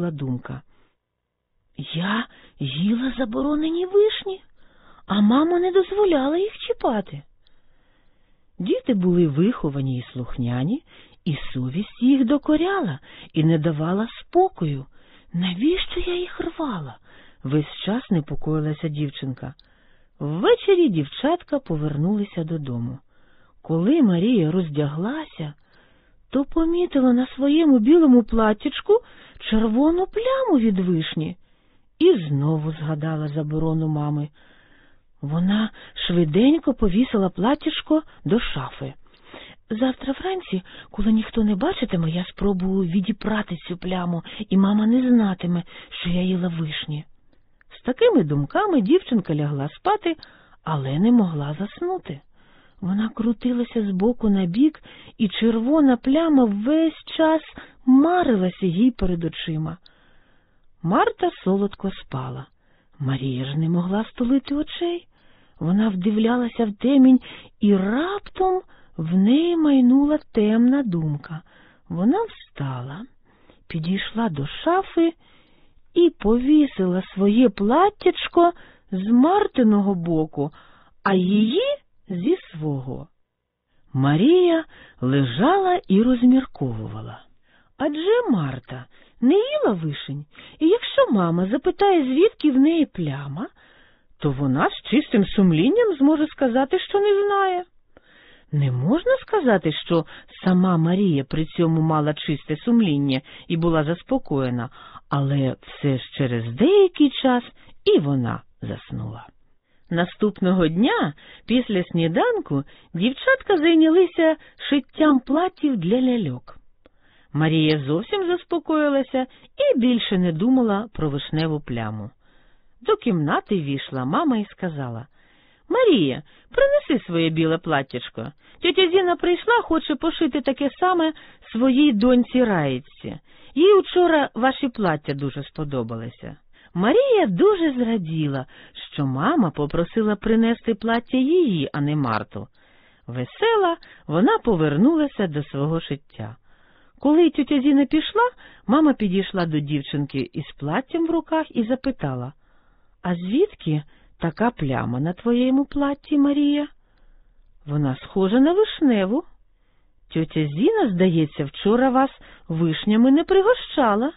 промайнула думка. Я їла заборонені вишні, а мама не дозволяла їх чіпати. Діти були виховані і слухняні, і совість їх докоряла і не давала спокою. Навіщо я їх рвала? Весь час непокоїлася дівчинка. Ввечері дівчатка повернулися додому. Коли Марія роздяглася, то помітила на своєму білому платтячку червону пляму від вишні і знову згадала заборону мами. Вона швиденько повісила платтячко до шафи. Завтра вранці, коли ніхто не бачитиме, я спробую відіпрати цю пляму, і мама не знатиме, що я їла вишні. З такими думками дівчинка лягла спати, але не могла заснути. Вона крутилася з боку на бік, і червона пляма весь час марилася їй перед очима. Марта солодко спала. Марія ж не могла стулити очей. Вона вдивлялася в темінь, і раптом в неї майнула темна думка. Вона встала, підійшла до шафи і повісила своє платтячко з Мартиного боку, а її зі свого. Марія лежала і розмірковувала. Адже Марта не їла вишень, і якщо мама запитає, звідки в неї пляма, то вона з чистим сумлінням зможе сказати, що не знає. Не можна сказати, що сама Марія при цьому мала чисте сумління і була заспокоєна, але все ж через деякий час і вона заснула. Наступного дня, після сніданку, дівчатка зайнялися шиттям платтів для ляльок. Марія зовсім заспокоїлася і більше не думала про вишневу пляму. До кімнати війшла мама і сказала: «Марія, принеси своє біле платтячко. Тьотя Зіна прийшла, хоче пошити таке саме своїй доньці Раїці. Їй учора ваші плаття дуже сподобалися». Марія дуже зраділа, що мама попросила принести плаття її, а не Марту. Весела, вона повернулася до свого шиття. Коли тьотя Зіна пішла, мама підійшла до дівчинки із платтям в руках і запитала: «А звідки така пляма на твоєму платті, Марія?» «Вона схожа на вишневу. Тьотя Зіна, здається, вчора вас вишнями не пригощала».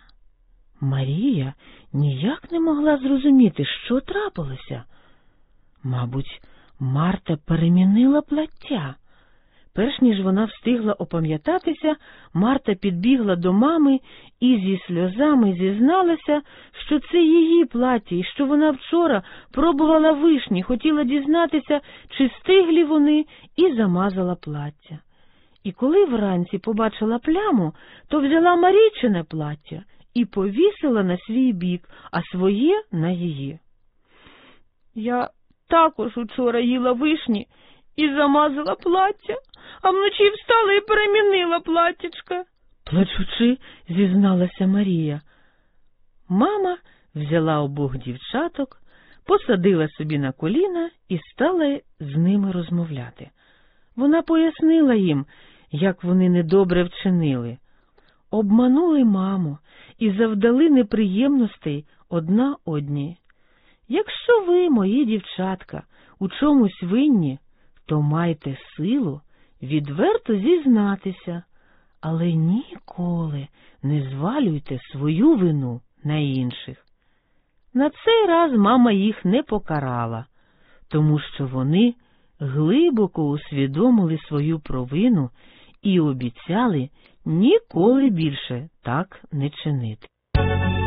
Марія ніяк не могла зрозуміти, що трапилося. Мабуть, Марта перемінила плаття. Перш ніж вона встигла опам'ятатися, Марта підбігла до мами і зі сльозами зізналася, що це її плаття, і що вона вчора пробувала вишні, хотіла дізнатися, чи стиглі вони, і замазала плаття. І коли вранці побачила пляму, то взяла Марійчине плаття і повісила на свій бік, а своє на її. «Я також учора їла вишні і замазала плаття, а вночі встала і перемінила платтячка», – плачучи, зізналася Марія. Мама взяла обох дівчаток, посадила собі на коліна і стала з ними розмовляти. Вона пояснила їм, як вони недобре вчинили. Обманули маму і завдали неприємностей одна одній. Якщо ви, мої дівчатка, у чомусь винні, то майте силу відверто зізнатися, але ніколи не звалюйте свою вину на інших. На цей раз мама їх не покарала, тому що вони глибоко усвідомили свою провину і обіцяли ніколи більше так не чинити.